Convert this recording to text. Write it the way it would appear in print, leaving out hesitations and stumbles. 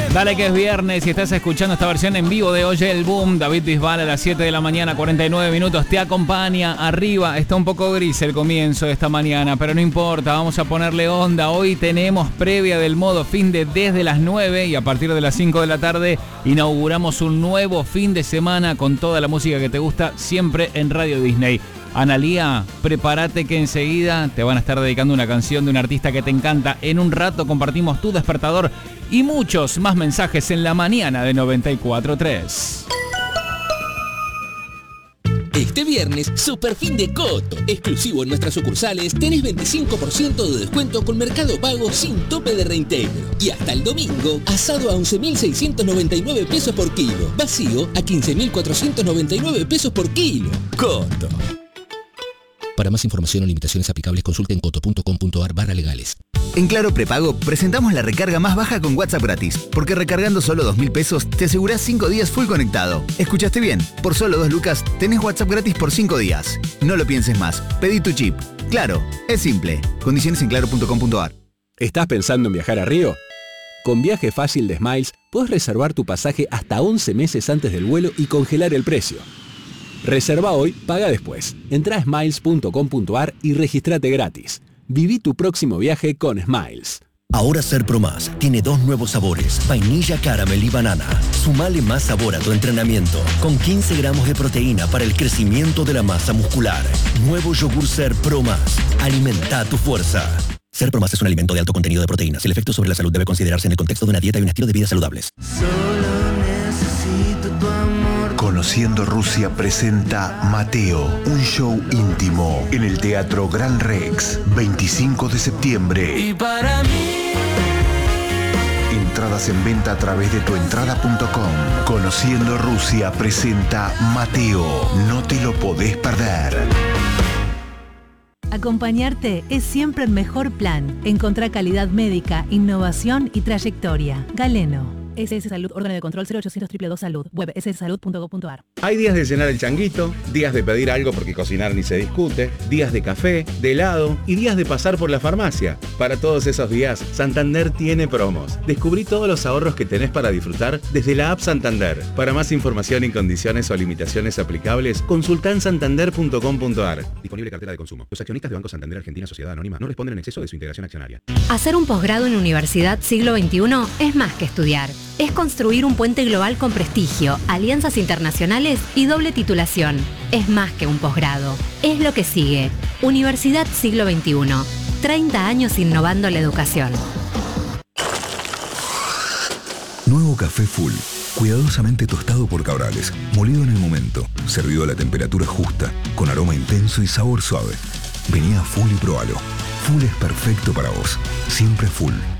Dale que es viernes y estás escuchando esta versión en vivo de Oye el Boom. David Bisbal a las 7 de la mañana, 49 minutos, te acompaña. Arriba está un poco gris el comienzo de esta mañana, pero no importa, vamos a ponerle onda. Hoy tenemos previa del modo fin de desde las 9 y a partir de las 5 de la tarde inauguramos un nuevo fin de semana con toda la música que te gusta, siempre en Radio Disney. Analía, prepárate que enseguida te van a estar dedicando una canción de un artista que te encanta. En un rato compartimos tu despertador y muchos más mensajes en la mañana de 94.3. Este viernes, super fin de Coto. Exclusivo en nuestras sucursales, tenés 25% de descuento con Mercado Pago sin tope de reintegro. Y hasta el domingo, asado a 11.699 pesos por kilo. Vacío a 15.499 pesos por kilo. Coto. Para más información o limitaciones aplicables, consulten coto.com.ar/legales. En Claro Prepago presentamos la recarga más baja con WhatsApp gratis, porque recargando solo 2.000 pesos te asegurás 5 días full conectado. ¿Escuchaste bien? Por solo 2 lucas tenés WhatsApp gratis por 5 días. No lo pienses más, pedí tu chip. Claro, es simple. Condiciones en claro.com.ar. ¿Estás pensando en viajar a Río? Con Viaje Fácil de Smiles podés reservar tu pasaje hasta 11 meses antes del vuelo y congelar el precio. Reserva hoy, paga después. Entrá a smiles.com.ar y registrate gratis. Viví tu próximo viaje con Smiles. Ahora Ser Pro Más tiene 2 nuevos sabores, vainilla, caramel y banana. Sumale más sabor a tu entrenamiento, con 15 gramos de proteína para el crecimiento de la masa muscular. Nuevo yogur Ser Pro Más. Alimenta tu fuerza. Ser Pro Más es un alimento de alto contenido de proteínas. El efecto sobre la salud debe considerarse en el contexto de una dieta y un estilo de vida saludables. Solo necesito tu amor. Conociendo Rusia presenta Mateo, un show íntimo en el Teatro Gran Rex, 25 de septiembre. Y para mí. Entradas en venta a través de tuentrada.com. Conociendo Rusia presenta Mateo. No te lo podés perder. Acompañarte es siempre el mejor plan. Encontrá calidad médica, innovación y trayectoria. Galeno. SS Salud, órgano de control 0800 222 Salud. Web sssalud.gov.ar. Hay días de llenar el changuito, días de pedir algo porque cocinar ni se discute, días de café, de helado y días de pasar por la farmacia. Para todos esos días, Santander tiene promos. Descubrí todos los ahorros que tenés para disfrutar desde la app Santander. Para más información y condiciones o limitaciones aplicables, consultá en santander.com.ar. Disponible cartera de consumo. Los accionistas de Banco Santander Argentina Sociedad Anónima no responden en exceso de su integración accionaria. Hacer un posgrado en Universidad Siglo XXI es más que estudiar. Es construir un puente global con prestigio, alianzas internacionales y doble titulación. Es más que un posgrado. Es lo que sigue. Universidad Siglo XXI. 30 años innovando la educación. Nuevo café Full. Cuidadosamente tostado por Cabrales. Molido en el momento. Servido a la temperatura justa. Con aroma intenso y sabor suave. Vení a Full y probalo. Full es perfecto para vos. Siempre Full.